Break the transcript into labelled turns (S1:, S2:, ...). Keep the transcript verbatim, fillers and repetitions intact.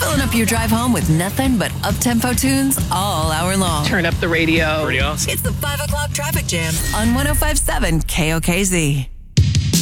S1: Filling up your drive home with nothing but up-tempo tunes all hour long.
S2: Turn up the radio.
S3: Pretty awesome.
S1: It's the five o'clock traffic jam on one oh five point seven K O K Z.